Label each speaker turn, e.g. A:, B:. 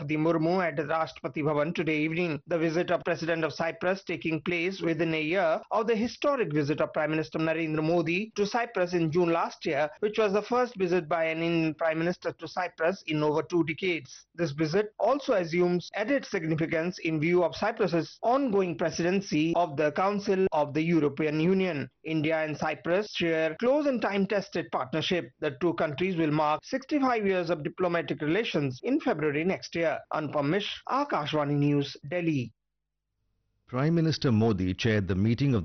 A: Draupadi Murmu at Rashtrapati Bhavan today evening. The visit of President of Cyprus taking place within a year of the historic visit of Prime Minister Narendra Modi to Cyprus in June last year, which was the first visit by an Indian Prime Minister to Cyprus in over 2 decades. This visit also assumes added significance in view of Cyprus's ongoing presidency of the Council of the European Union. India and Cyprus share close and time-tested partnership. The two countries will mark 65 years of diplomatic relations in February next year. Anupam Mishra, Akashvani News, Delhi.
B: Prime Minister Modi chaired the meeting of